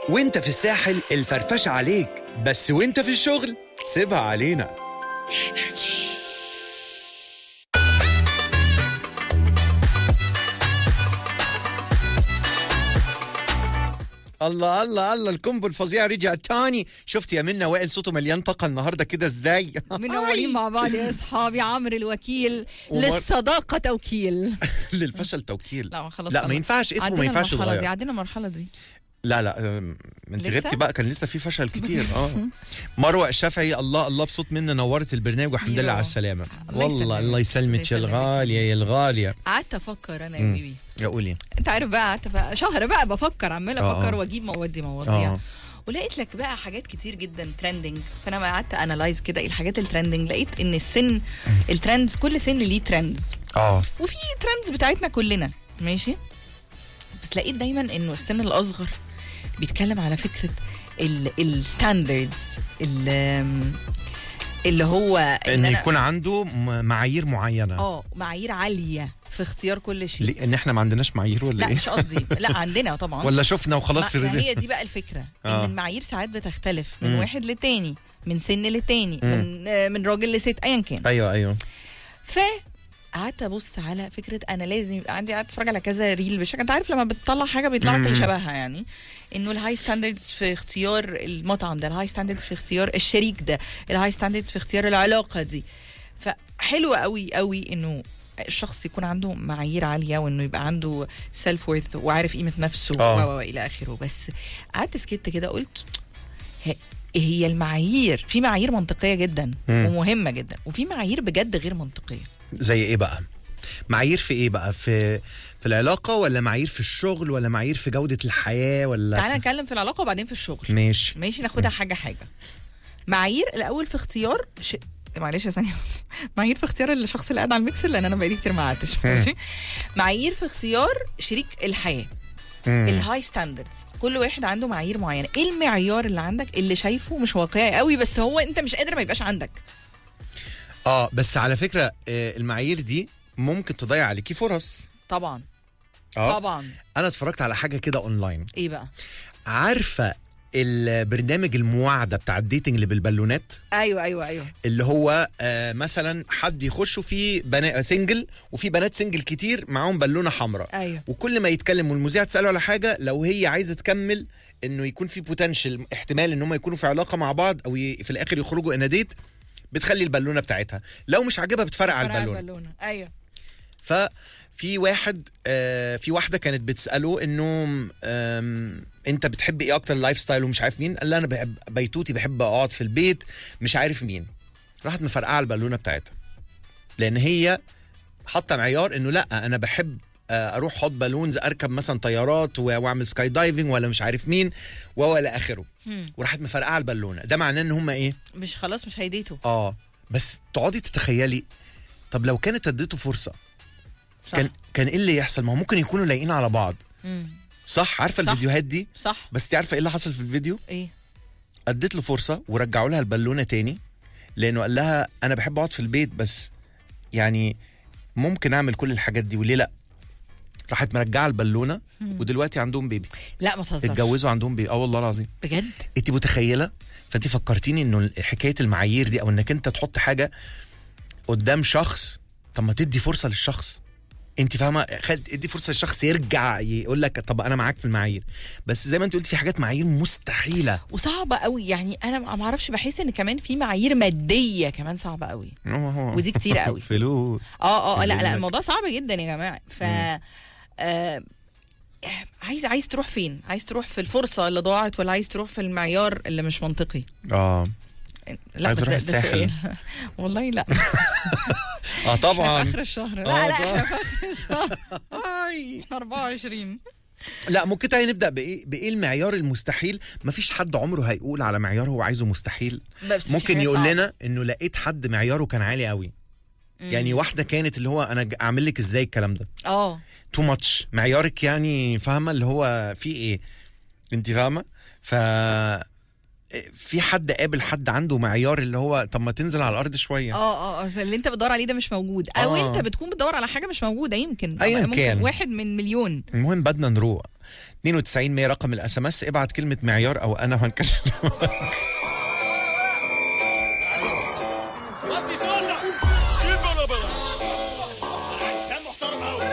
وانت في الساحل الفرفشة عليك، بس وانت في الشغل سيبها علينا. الله الله الله، الكومبو الفظيع رجع تاني. شفت يا منى وائل صوته مليان طاقة النهاردة كده ازاي؟ منورين مع بعض يا اصحابي. عمرو الوكيل للصداقة توكيل. للفشل توكيل. لا خلاص، لا ما ينفعش اسمه، ما ينفعش يتغير. عدينا المرحلة دي. لا انت غبتي بقى، كان لسه في فشل كتير. مروه الشافعي، الله الله بصوت منى نورت البرنامج والحمد لله على السلامه. والله الله يسلمك يا الغاليه يا الغاليه. قعدت افكر انا يا بيبي. يا قولي. انت عارف بقى، قعدت بقى شهر بقى بفكر، عماله افكر واجيب مواضيع. ولقيت لك بقى حاجات كتير جدا ترندنج، فانا ما قعدت انالايز كده ايه الحاجات الترندنج. لقيت ان السن الترندز، كل سن ليه ترندز. وفي ترندز بتاعتنا كلنا ماشي، بس لقيت دايما انه السن الاصغر بيتكلم على فكره الستاندردز اللي هو ان يكون عنده معايير معينه، معايير عاليه في اختيار كل شيء. ليه؟ ان احنا ما عندناش معايير ولا لا ايه؟ مش قصدي، لا عندنا طبعا، ولا شفنا وخلاص. هي دي بقى الفكره. ان المعايير ساعات بتختلف من واحد للتاني، من سن للتاني، من راجل لست، ايا كان. ايوه قعدت ابص على فكره انا لازم يبقى عندي، قعدت اتفرج على كذا ريل بالشكل. انت عارف لما بتطلع حاجه بيطلع لك اللي شبهها، يعني انه الهاي ستاندردز في اختيار المطعم ده، الهاي ستاندردز في اختيار الشريك ده، الهاي ستاندردز في اختيار العلاقه دي. فحلو قوي قوي انه الشخص يكون عنده معايير عاليه، وانه يبقى عنده سيلف وورث وعارف قيمه نفسه والى اخره. بس قعدت سكت كده قلت هي المعايير، في معايير منطقيه جدا ومهمه جدا، وفي معايير بجد غير منطقيه. زي ايه بقى؟ معايير في ايه بقى؟ في العلاقه، ولا معايير في الشغل، ولا معايير في جوده الحياه، ولا تعالى نتكلم في العلاقه وبعدين في الشغل. ماشي ناخدها حاجه. معايير الاول في اختيار معلش يا ثانيه. معايير في اختيار الشخص اللي قاعد على الميكسر، لان انا بقالي كتير ما قعدتش. ماشي. معايير في اختيار شريك الحياه، الهاي ستاندردز. كل واحد عنده معايير معينه. ايه المعيار اللي عندك اللي شايفه مش واقعي قوي، بس هو انت مش قادر ما يبقاش عندك؟ بس على فكره المعايير دي ممكن تضيع عليكي فرص. طبعا. انا اتفرجت على حاجه كده اونلاين. ايه بقى؟ عارفه البرنامج المواعده بتاع الديتنج اللي بالبالونات؟ ايوه اللي هو مثلا حد يخشوا في بنات سنجل، وفي بنات سنجل كتير معاهم بالونه حمراء. أيوة. وكل ما يتكلم والمذيعه تساله على حاجه، لو هي عايزه تكمل انه يكون في بوتنشال، احتمال ان هم يكونوا في علاقه مع بعض او في الاخر يخرجوا اناديت، بتخلي البالونه بتاعتها. لو مش عاجبها بتفرقع على البالونه. ايوه. في واحده كانت بتساله انه انت بتحب ايه اكتر، اللايف ستايل ومش عارف مين. قال لها انا بحب بيتوتي، بحب اقعد في البيت، مش عارف مين. راحت مفرقعه البالونه بتاعتها، لان هي حاطه معيار انه لا انا بحب اروح هوت بالونز، اركب مثلا طيارات واعمل سكاي دايفنج ولا مش عارف مين ولا اخره. وراحت مفرقعه البالونه. ده معناه ان هم ايه؟ مش خلاص مش هيديتوا. بس تقعدي تتخيلي، طب لو كانت اديته فرصه كان ايه اللي يحصل؟ ما هو ممكن يكونوا لايقين على بعض. صح؟ عارفه الفيديوهات دي؟ صح. بس تعرفه ايه اللي حصل في الفيديو؟ ايه؟ اديت له فرصه ورجعوا لها البالونه تاني، لانه قال لها انا بحب اقعد في البيت، بس يعني ممكن اعمل كل الحاجات دي وليه لا. راحت مرجعه البالونه ودلوقتي عندهم بيبي. لا ما تهزرش. اتجوزوا عندهم بيبي. والله العظيم بجد. انت متخيله؟ فانت فكرتيني انه حكايه المعايير دي، او انك انت تحط حاجه قدام شخص، طب ما تدي فرصه للشخص. انت فاهمه؟ ادي فرصه للشخص يرجع يقول لك طب انا معاك في المعايير. بس زي ما انت قلت في حاجات معايير مستحيله وصعبه قوي. يعني انا ما اعرفش، بحس ان كمان في معايير ماديه كمان صعبه قوي، ودي كتير قوي. فلوس. لا الموضوع صعب جدا يا جماعه. ف عايز تروح فين؟ عايز تروح في الفرصه اللي ضاعت، ولا عايز تروح في المعيار اللي مش منطقي؟ لا عايز اروح الساحل. والله لا. طبعا في اخر الشهر. لا احنا في اخر الشهر. 24. لا ممكن تاني نبدا بايه المعيار المستحيل. مفيش حد عمره هيقول على معيار هو عايزه مستحيل. ممكن يقول لنا انه لقيت حد معياره كان عالي قوي. يعني واحده كانت اللي هو انا اعمل لك ازاي الكلام ده؟ تو ماتش معيارك، يعني فاهمه اللي هو في ايه؟ انت فاهمه؟ في حد قابل حد عنده معيار اللي هو طب ما تنزل على الارض شويه. اللي انت بتدور عليه ده مش موجود، او انت بتكون بتدور على حاجه مش موجوده. يمكن كان واحد من مليون. المهم بدنا نروق. 92 100 رقم الاس ام اس. ابعت كلمه معيار او انا وهنكلم. وطي صوتك. انا انسان محترم قوي.